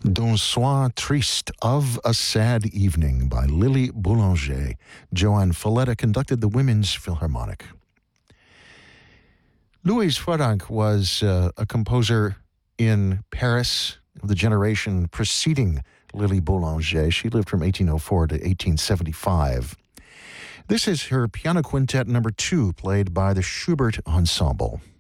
D'un soir triste, of a sad evening, by Lily Boulanger. Joanne Falletta conducted the Women's Philharmonic. Louise Franck was a composer in Paris of the generation preceding Lily Boulanger. She lived from 1804 to 1875. This is her Piano Quintet number 2, played by the Schubert Ensemble.